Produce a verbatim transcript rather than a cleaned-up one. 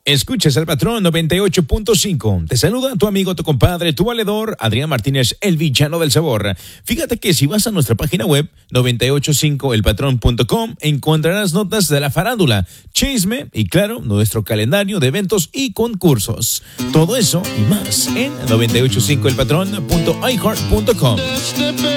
Escuchas al Patrón noventa y ocho punto cinco. Te saluda tu amigo, tu compadre, tu valedor, Adrián Martínez, el villano del sabor. Fíjate que si vas a nuestra página web, noventa y ocho cinco el patrón punto com, encontrarás notas de la farándula, chisme y, claro, nuestro calendario de eventos y concursos. Todo eso y más en noventa y ocho cinco el patrón punto i heart punto com.